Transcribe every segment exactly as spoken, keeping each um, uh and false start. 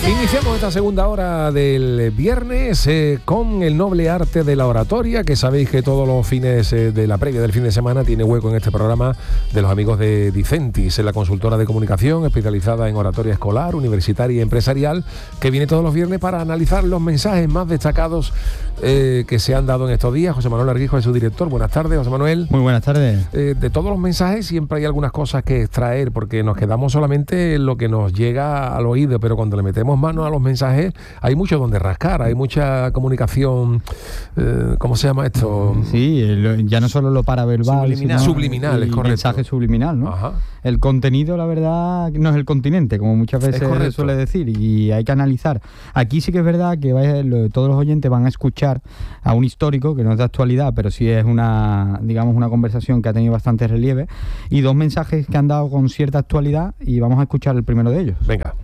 Iniciamos esta segunda hora del viernes eh, con el noble arte de la oratoria, que sabéis que todos los fines eh, de la previa del fin de semana tiene hueco en este programa de los amigos de Dicentis, la consultora de comunicación especializada en oratoria escolar, universitaria y empresarial, que viene todos los viernes para analizar los mensajes más destacados eh, que se han dado en estos días. José Manuel Arguijo es su director. Buenas tardes, José Manuel. Muy buenas tardes. Eh, de todos los mensajes siempre hay algunas cosas que extraer, porque nos quedamos solamente en lo que nos llega al oído, pero cuando le metemos mano a los mensajes hay mucho donde rascar, hay mucha comunicación, eh, ¿cómo se llama esto? Sí, el, ya no solo lo paraverbal, subliminal, sino subliminal, el es correcto. Mensaje subliminal, ¿no? Ajá. El contenido, la verdad, no es el continente, como muchas veces se suele decir, y hay que analizar. Aquí sí que es verdad que vaya, lo, todos los oyentes van a escuchar a un histórico, que no es de actualidad, pero sí es una, digamos, una conversación que ha tenido bastante relieve, y dos mensajes que han dado con cierta actualidad, y vamos a escuchar el primero de ellos. Venga.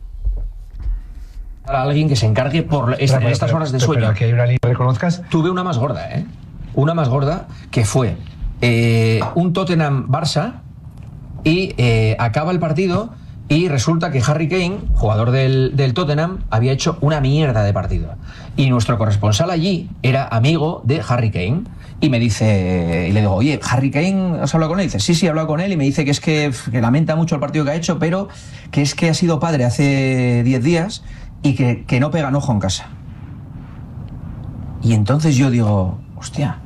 A alguien que se encargue por esta, pero, estas pero, horas de pero, sueño. Pero que hay una línea que reconozcas. Tuve una más gorda, ¿eh? Una más gorda que fue eh, un Tottenham-Barça y eh, acaba el partido y resulta que Harry Kane, jugador del, del Tottenham, había hecho una mierda de partido. Y nuestro corresponsal allí era amigo de Harry Kane. Y me dice, y le digo, oye, ¿Harry Kane has hablado con él? Y dice, sí, sí, he hablado con él y me dice que es que, que lamenta mucho el partido que ha hecho, pero que es que ha sido padre hace diez días y que, que no pega ojo en casa. Y entonces yo digo, hostia,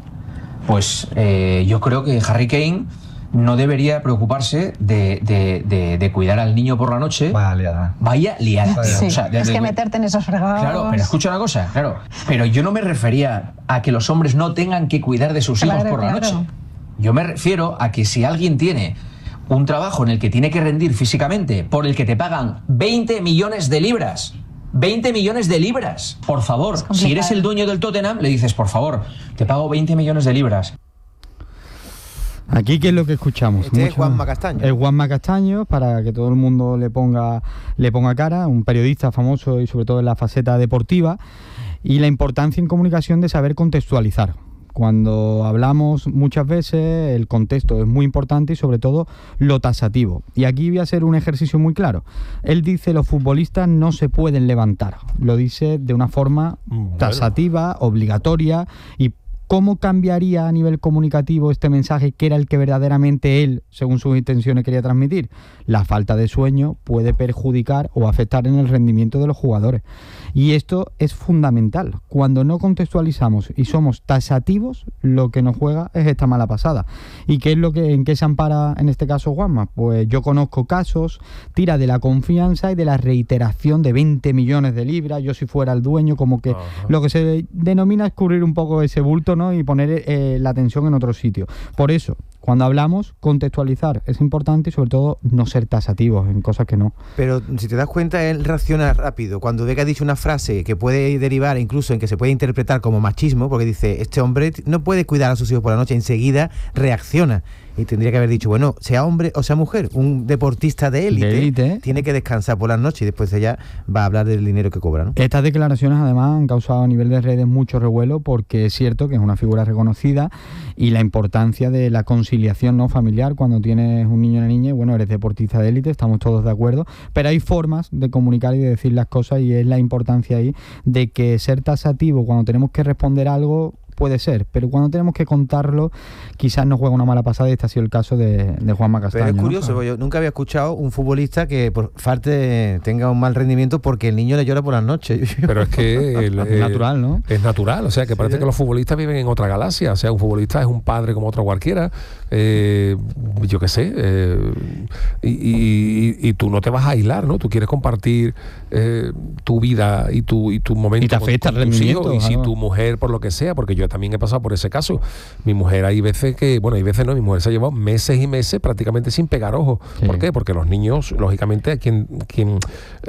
pues eh, yo creo que Harry Kane no debería preocuparse de, de, de, de cuidar al niño por la noche. Vaya liada. Vaya liada. Sí, o sea, de, es de, que meterte en esos fregados. Claro, pero escucha una cosa, claro. Pero yo no me refería a que los hombres no tengan que cuidar de sus claro, hijos por la claro. noche. Yo me refiero a que si alguien tiene un trabajo en el que tiene que rendir físicamente, por el que te pagan veinte millones de libras, veinte millones de libras, por favor, si eres el dueño del Tottenham, le dices, por favor, te pago veinte millones de libras. Aquí, ¿qué es lo que escuchamos? Este Mucho, es Juanma Castaño. Es Juanma Castaño, para que todo el mundo le ponga, le ponga cara, un periodista famoso y sobre todo en la faceta deportiva, y la importancia en comunicación de saber contextualizar. Cuando hablamos muchas veces, el contexto es muy importante y sobre todo lo tasativo. Y aquí voy a hacer un ejercicio muy claro. Él dice los futbolistas no se pueden levantar. Lo dice de una forma bueno. tasativa, obligatoria. Y ¿cómo cambiaría a nivel comunicativo este mensaje que era el que verdaderamente él, según sus intenciones, quería transmitir? La falta de sueño puede perjudicar o afectar en el rendimiento de los jugadores. Y esto es fundamental. Cuando no contextualizamos y somos tasativos, lo que nos juega es esta mala pasada. ¿Y qué es lo que, en qué se ampara en este caso Juanma? Pues yo conozco casos, tira de la confianza y de la reiteración de veinte millones de libras, yo si fuera el dueño, como que Ajá. lo que se denomina escurrir un poco ese bulto, ¿no? Y poner eh, la atención en otro sitio. Por eso, cuando hablamos, contextualizar es importante y sobre todo no ser tasativos en cosas que no. Pero si te das cuenta, él reacciona rápido. Cuando ve que ha dicho una frase que puede derivar incluso en que se puede interpretar como machismo, porque dice, este hombre no puede cuidar a sus hijos por la noche, enseguida reacciona. Y tendría que haber dicho, bueno, sea hombre o sea mujer, un deportista de élite, de élite tiene que descansar por las noches y después ella va a hablar del dinero que cobra, ¿no? Estas declaraciones además han causado a nivel de redes mucho revuelo, porque es cierto que es una figura reconocida y la importancia de la conciliación no familiar cuando tienes un niño o una niña, y bueno, eres deportista de élite, estamos todos de acuerdo, pero hay formas de comunicar y de decir las cosas, y es la importancia ahí de que ser tasativo cuando tenemos que responder algo puede ser, pero cuando tenemos que contarlo quizás nos juega una mala pasada, y este ha sido el caso de, de Juanma Castaño. Pero es curioso, ¿no? Yo nunca había escuchado un futbolista que por parte tenga un mal rendimiento porque el niño le llora por las noches. Pero es que el, es natural, ¿no? Es natural, o sea, que parece sí, que los futbolistas viven en otra galaxia, o sea, un futbolista es un padre como otro cualquiera, eh, yo qué sé, eh, y, y, y tú no te vas a aislar, ¿no? Tú quieres compartir eh, tu vida y tu, y tu momento y te afecta con, con tus hijos, y si tu mujer, por lo que sea, porque yo también he pasado por ese caso. Mi mujer hay veces que, bueno, hay veces no, mi mujer se ha llevado meses y meses prácticamente sin pegar ojo. Sí. ¿Por qué? Porque los niños, lógicamente, a quien, quien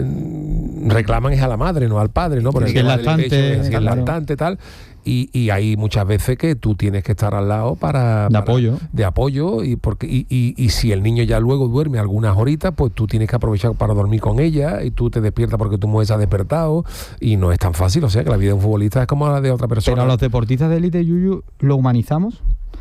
eh, reclaman es a la madre, no al padre, ¿no? Por sí, el lactante, es el lactante, tal. Y, y hay muchas veces que tú tienes que estar al lado para... De para, apoyo. De apoyo, y, porque, y, y, y si el niño ya luego duerme algunas horitas, pues tú tienes que aprovechar para dormir con ella, y tú te despiertas porque tu mujer se ha despertado, y no es tan fácil. O sea, que la vida de un futbolista es como la de otra persona. Pero a los deportistas de élite, Yuyu, ¿lo humanizamos?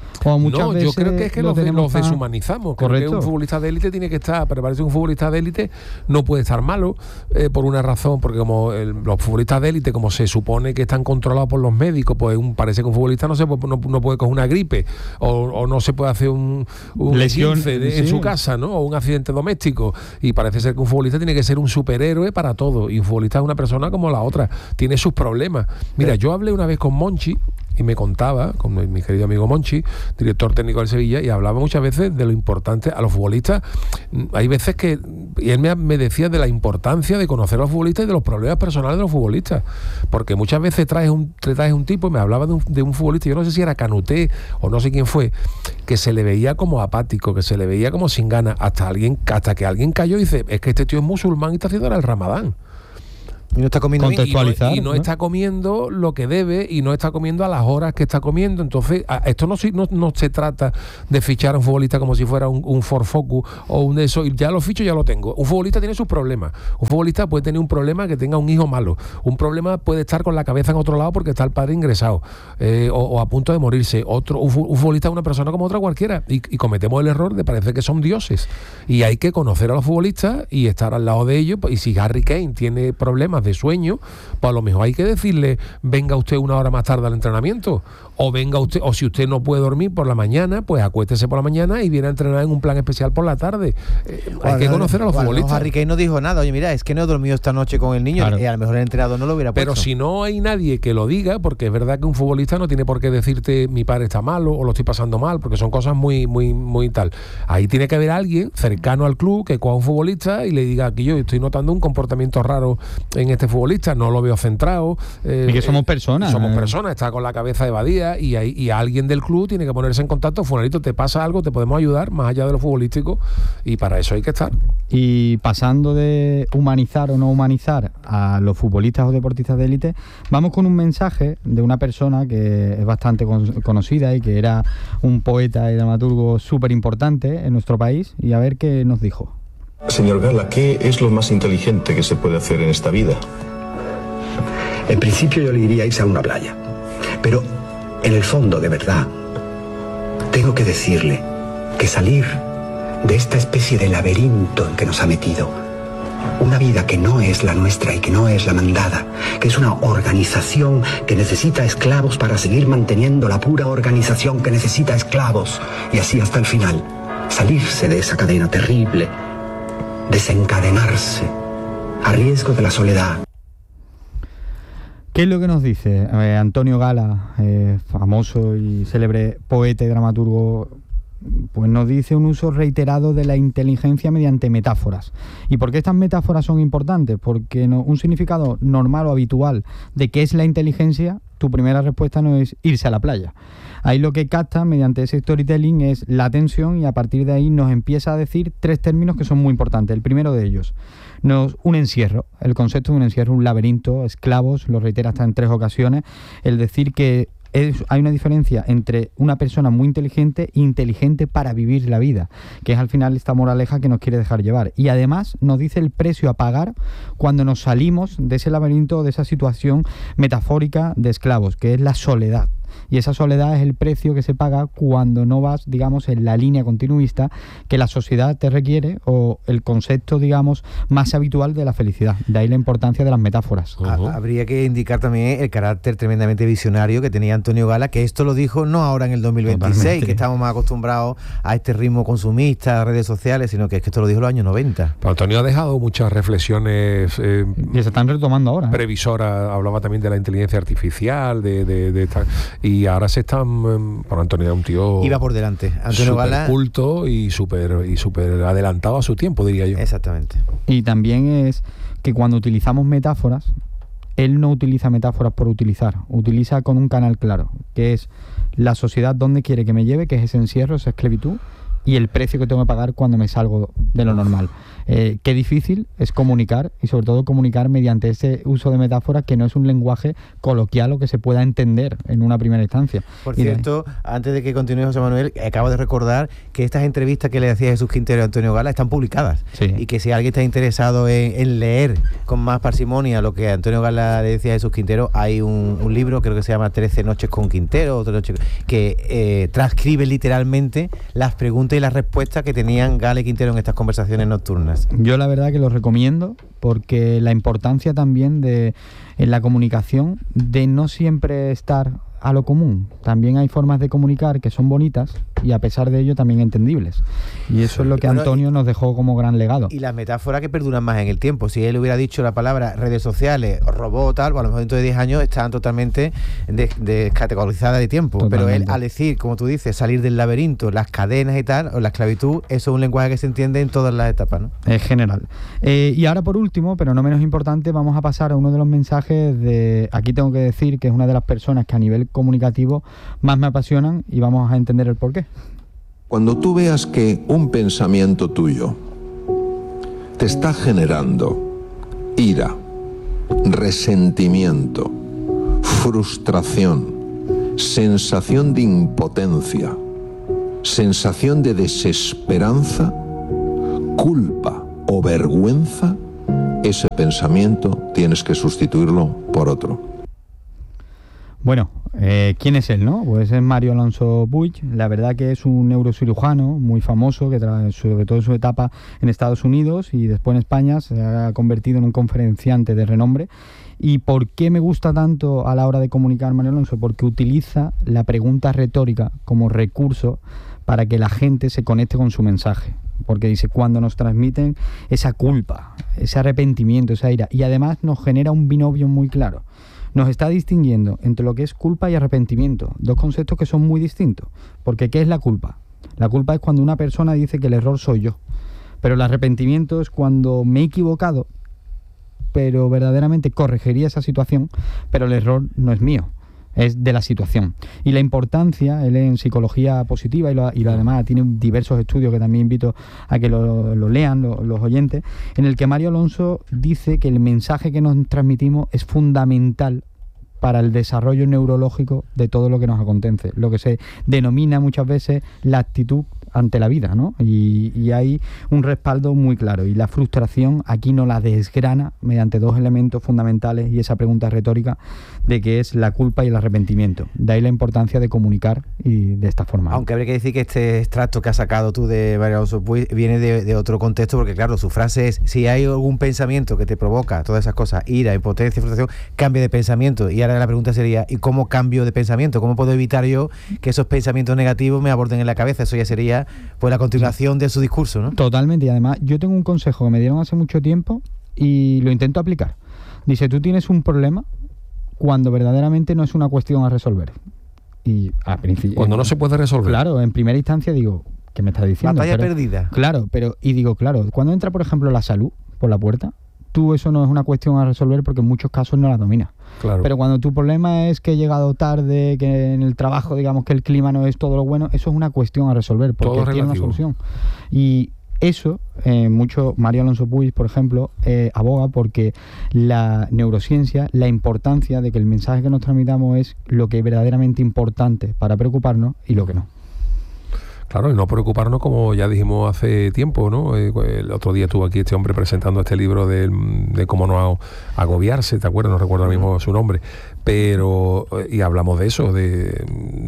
O muchas no, veces yo creo que es que los, de, los tan... deshumanizamos. Creo Correcto. que un futbolista de élite tiene que estar, pero parece que un futbolista de élite no puede estar malo eh, por una razón, porque como el, los futbolistas de élite, como se supone que están controlados por los médicos, pues un, parece que un futbolista no se puede, no, no puede coger una gripe o, o no se puede hacer un, un lesión de, sí. en su casa, ¿no? O un accidente doméstico. Y parece ser que un futbolista tiene que ser un superhéroe para todo. Y un futbolista es una persona como la otra, tiene sus problemas. Mira, yo hablé una vez con Monchi y me contaba, con mi querido amigo Monchi, director técnico del Sevilla, y hablaba muchas veces de lo importante a los futbolistas. Hay veces que, y él me, me decía de la importancia de conocer a los futbolistas y de los problemas personales de los futbolistas, porque muchas veces traes un, traes un tipo, y me hablaba de un, de un futbolista, yo no sé si era Canuté o no sé quién fue, que se le veía como apático, que se le veía como sin ganas, hasta alguien, hasta que alguien cayó y dice, es que este tío es musulmán y está haciendo el Ramadán. Y no está comiendo bien. Y no, y no, ¿no? está comiendo lo que debe y no está comiendo a las horas que está comiendo. Entonces, a, esto no, no, no se trata de fichar a un futbolista como si fuera un, un Ford Focus o un de eso. Y ya lo ficho, ya lo tengo. Un futbolista tiene sus problemas. Un futbolista puede tener un problema que tenga un hijo malo. Un problema puede estar con la cabeza en otro lado porque está el padre ingresado eh, o, o a punto de morirse. Otro, un, un futbolista es una persona como otra cualquiera. Y, y cometemos el error de parecer que son dioses. Y hay que conocer a los futbolistas y estar al lado de ellos. Y si Harry Kane tiene problemas de sueño, pues a lo mejor hay que decirle, venga usted una hora más tarde al entrenamiento, o venga usted, o si usted no puede dormir por la mañana, pues acuéstese por la mañana y viene a entrenar en un plan especial por la tarde. Eh, hay que conocer a los futbolistas. Harry Kane no dijo nada, oye, mira, es que no he dormido esta noche con el niño, claro. Y a lo mejor el entrenador no lo hubiera puesto. Pero si no hay nadie que lo diga, porque es verdad que un futbolista no tiene por qué decirte mi padre está malo o lo estoy pasando mal, porque son cosas muy, muy, muy tal. Ahí tiene que haber alguien cercano al club que coja a un futbolista y le diga que yo estoy notando un comportamiento raro en este futbolista, no lo veo centrado. Eh, y que somos personas. Eh, somos personas, está con la cabeza evadida y, hay, y alguien del club tiene que ponerse en contacto. Fulanito, te pasa algo, te podemos ayudar, más allá de lo futbolístico, y para eso hay que estar. Y pasando de humanizar o no humanizar a los futbolistas o deportistas de élite, vamos con un mensaje de una persona que es bastante con- conocida y que era un poeta y dramaturgo súper importante en nuestro país, y a ver qué nos dijo. Señor Gala, ¿qué es lo más inteligente que se puede hacer en esta vida? En principio yo le diría irse a una playa, pero en el fondo, de verdad, tengo que decirle que salir de esta especie de laberinto en que nos ha metido, una vida que no es la nuestra y que no es la mandada, que es una organización que necesita esclavos para seguir manteniendo la pura organización que necesita esclavos, y así hasta el final, salirse de esa cadena terrible, desencadenarse, a riesgo de la soledad. ¿Qué es lo que nos dice eh, Antonio Gala, eh, famoso y célebre poeta y dramaturgo? Pues nos dice un uso reiterado de la inteligencia mediante metáforas. ¿Y por qué estas metáforas son importantes? Porque no, un significado normal o habitual de qué es la inteligencia, tu primera respuesta no es irse a la playa. Ahí lo que capta mediante ese storytelling es la atención, y a partir de ahí nos empieza a decir tres términos que son muy importantes. El primero de ellos, nos, un encierro. El concepto de un encierro, un laberinto, esclavos, lo reitera hasta en tres ocasiones. El decir que Es, hay una diferencia entre una persona muy inteligente e inteligente para vivir la vida, que es al final esta moraleja que nos quiere dejar llevar. Y además nos dice el precio a pagar cuando nos salimos de ese laberinto, de esa situación metafórica de esclavos, que es la soledad. Y esa soledad es el precio que se paga cuando no vas, digamos, en la línea continuista que la sociedad te requiere, o el concepto, digamos, más habitual de la felicidad. De ahí la importancia de las metáforas. Uh-huh. Habría que indicar también el carácter tremendamente visionario que tenía Antonio Gala, que esto lo dijo no ahora en el dos mil veintiséis, Totalmente. Que estamos más acostumbrados a este ritmo consumista, redes sociales, sino que es que esto lo dijo en los años noventa. Pero Antonio ha dejado muchas reflexiones eh, y se están retomando ahora, ¿eh? Previsoras. Hablaba también de la inteligencia artificial, de, de, de esta, y ahora se están, eh, por Antonio era un tío iba por delante, Antonio Gala, culto y súper y súper adelantado a su tiempo, diría yo. Exactamente. Y también es que cuando utilizamos metáforas, él no utiliza metáforas por utilizar, utiliza con un canal claro, que es la sociedad donde quiere que me lleve, que es ese encierro, esa esclavitud, y el precio que tengo que pagar cuando me salgo de lo normal. Eh, qué difícil es comunicar, y sobre todo comunicar mediante ese uso de metáforas que no es un lenguaje coloquial o que se pueda entender en una primera instancia. Por Y de- cierto, antes de que continúe José Manuel, acabo de recordar que estas entrevistas que le hacía Jesús Quintero a Antonio Gala están publicadas. Sí. Y que si alguien está interesado en, en leer con más parsimonia lo que Antonio Gala le decía a Jesús Quintero, hay un, un libro, creo que se llama trece noches con Quintero, otra noche, que eh, transcribe literalmente las preguntas y las respuestas que tenían Gala y Quintero en estas conversaciones nocturnas. Yo la verdad que lo recomiendo porque la importancia también de en la comunicación de no siempre estar a lo común. También hay formas de comunicar que son bonitas y a pesar de ello también entendibles. Y eso es lo que Bueno, Antonio nos dejó como gran legado. Y las metáforas que perduran más en el tiempo. Si él hubiera dicho la palabra redes sociales, robot, tal, pues a lo mejor dentro de diez años están totalmente des- descategorizadas de tiempo. Totalmente. Pero él, al decir, como tú dices, salir del laberinto, las cadenas y tal, o la esclavitud, eso es un lenguaje que se entiende en todas las etapas, ¿no? Es general. Eh, y ahora por último, pero no menos importante, vamos a pasar a uno de los mensajes de... Aquí tengo que decir que es una de las personas que a nivel comunicativo más me apasionan y vamos a entender el porqué. Cuando tú veas que un pensamiento tuyo te está generando ira, resentimiento, frustración, sensación de impotencia, sensación de desesperanza, culpa o vergüenza, ese pensamiento tienes que sustituirlo por otro. Bueno, eh, ¿quién es él, no? Pues es Mario Alonso Puig. La verdad que es un neurocirujano muy famoso, que tra- sobre todo en su etapa en Estados Unidos y después en España se ha convertido en un conferenciante de renombre. ¿Y por qué me gusta tanto a la hora de comunicar Mario Alonso? Porque utiliza la pregunta retórica como recurso para que la gente se conecte con su mensaje. Porque dice, cuando nos transmiten esa culpa, ese arrepentimiento, esa ira, y además nos genera un binomio muy claro. Nos está distinguiendo entre lo que es culpa y arrepentimiento, dos conceptos que son muy distintos. Porque ¿qué es la culpa? La culpa es cuando una persona dice que el error soy yo, pero el arrepentimiento es cuando me he equivocado, pero verdaderamente corregiría esa situación, pero el error no es mío, es de la situación. Y la importancia, él en psicología positiva y lo, y lo además tiene diversos estudios que también invito a que lo, lo lean lo, los oyentes, en el que Mario Alonso dice que el mensaje que nos transmitimos es fundamental para el desarrollo neurológico de todo lo que nos acontece, lo que se denomina muchas veces la actitud ante la vida, ¿no? Y, y hay un respaldo muy claro, y la frustración aquí no la desgrana mediante dos elementos fundamentales y esa pregunta retórica de qué es la culpa y el arrepentimiento. De ahí la importancia de comunicar y de esta forma. Aunque habría que decir que este extracto que has sacado tú de Mario Alonso Puig viene de, de otro contexto, porque claro, su frase es: si hay algún pensamiento que te provoca todas esas cosas, ira, impotencia, frustración, cambia de pensamiento. Y ahora la pregunta sería: ¿y cómo cambio de pensamiento? ¿Cómo puedo evitar yo que esos pensamientos negativos me aborden en la cabeza? Eso ya sería pues la continuación de su discurso, ¿no? Totalmente, y además yo tengo un consejo que me dieron hace mucho tiempo y lo intento aplicar. Dice, tú tienes un problema cuando verdaderamente no es una cuestión a resolver. Y a principio, Cuando no se puede resolver. Claro, en primera instancia digo, ¿qué me estás diciendo? Batalla Pero- perdida. Claro, pero y digo, claro, cuando entra por ejemplo la salud por la puerta, tú eso no es una cuestión a resolver porque en muchos casos no la dominas. Claro. Pero cuando tu problema es que he llegado tarde, que en el trabajo digamos que el clima no es todo lo bueno, eso es una cuestión a resolver porque Todo es tiene una relativo. solución. Y eso, eh, mucho Mario Alonso Puig, por ejemplo, eh, aboga porque la neurociencia, la importancia de que el mensaje que nos transmitamos es lo que es verdaderamente importante para preocuparnos y lo que no. Claro, y no preocuparnos, como ya dijimos hace tiempo, ¿no? Eh, El otro día estuvo aquí este hombre presentando este libro de, de cómo no agobiarse, ¿te acuerdas? No recuerdo ahora mismo su nombre, pero, y hablamos de eso, de,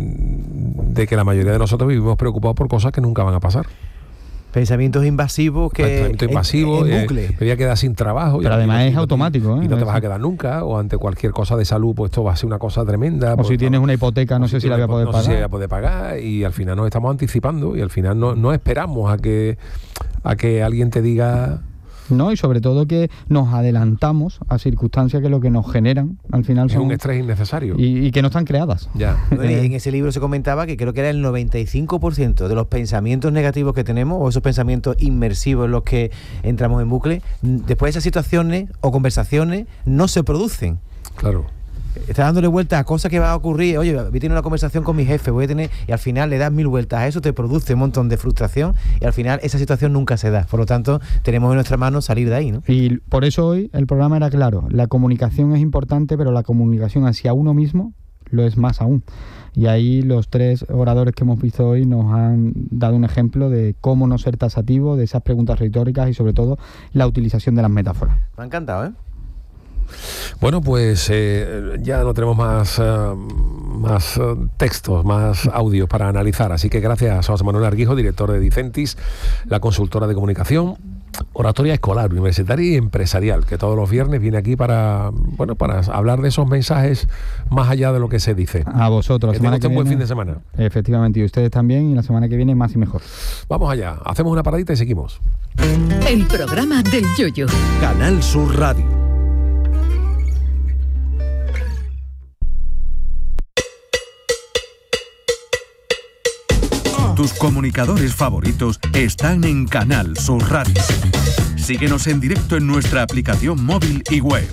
de que la mayoría de nosotros vivimos preocupados por cosas que nunca van a pasar. Pensamientos invasivos que Pensamiento invasivo, en, en eh, bucle. me voy a quedar sin trabajo. Pero y- además y- es y- automático, ¿eh? Y no te vas a Eso. quedar nunca, o ante cualquier cosa de salud, pues esto va a ser una cosa tremenda. O pues, si tienes una hipoteca, no o sé si la voy a tienes- poder no sé si pagar. la voy a poder pagar, y al final nos estamos anticipando y al final no, no esperamos a que, a que alguien te diga... ¿No? Y sobre todo que nos adelantamos a circunstancias que lo que nos generan al final Es son un estrés innecesario. y, y que no están creadas. Ya. Bueno, y en ese libro se comentaba que creo que era el noventa y cinco por ciento de los pensamientos negativos que tenemos, o esos pensamientos inmersivos en los que entramos en bucle, n- después de esas situaciones o conversaciones no se producen. Claro. Está dándole vueltas a cosas que va a ocurrir. Oye, voy a tener una conversación con mi jefe, voy a tener, y al final le das mil vueltas a eso, te produce un montón de frustración y al final esa situación nunca se da. Por lo tanto, tenemos en nuestra mano salir de ahí, ¿no? Y por eso hoy el programa era claro. La comunicación es importante, pero la comunicación hacia uno mismo lo es más aún. Y ahí los tres oradores que hemos visto hoy nos han dado un ejemplo de cómo no ser tasativo, de esas preguntas retóricas y sobre todo la utilización de las metáforas. Me ha encantado, ¿eh? Bueno, pues eh, ya no tenemos más, uh, más uh, textos, más audios para analizar. Así que gracias a José Manuel Arguijo, director de Dicentis, la consultora de comunicación, oratoria escolar, universitaria y empresarial, que todos los viernes viene aquí para, bueno, para hablar de esos mensajes más allá de lo que se dice. A vosotros. Que tengan un buen fin de semana. Efectivamente, y ustedes también, y la semana que viene más y mejor. Vamos allá, hacemos una paradita y seguimos. El programa del Yoyo. Canal Sur Radio. Tus comunicadores favoritos están en Canal Sur Radio. Síguenos en directo en nuestra aplicación móvil y web.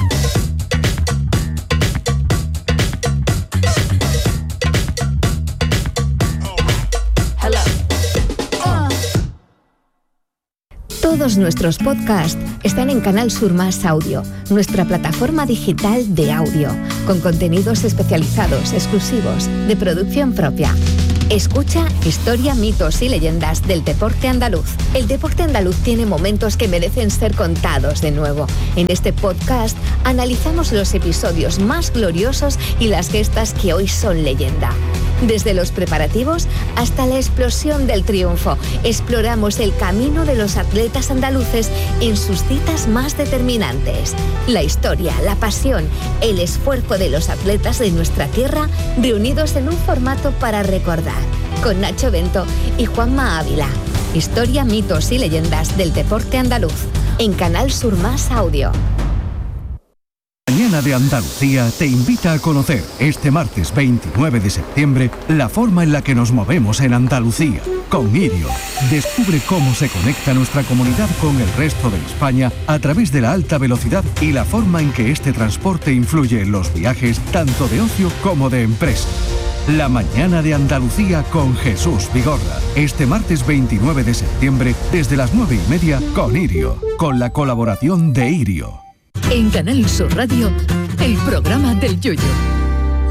Todos nuestros podcasts están en Canal Sur Más Audio, nuestra plataforma digital de audio, con contenidos especializados, exclusivos, de producción propia. Escucha Historia, mitos y leyendas del deporte andaluz. El deporte andaluz tiene momentos que merecen ser contados de nuevo. En este podcast analizamos los episodios más gloriosos y las gestas que hoy son leyenda. Desde los preparativos hasta la explosión del triunfo, exploramos el camino de los atletas andaluces en sus citas más determinantes. La historia, la pasión, el esfuerzo de los atletas de nuestra tierra reunidos en un formato para recordar. Con Nacho Bento y Juanma Ávila. Historia, mitos y leyendas del deporte andaluz. En Canal Sur Más Audio. Mañana de Andalucía te invita a conocer este martes veintinueve de septiembre la forma en la que nos movemos en Andalucía. Con Irio, descubre cómo se conecta nuestra comunidad con el resto de España a través de la alta velocidad y la forma en que este transporte influye en los viajes tanto de ocio como de empresa. La mañana de Andalucía con Jesús Vigorra. Este martes veintinueve de septiembre desde las nueve y media con Irio, con la colaboración de Irio. En Canal Sur Radio, el programa del Yoyo.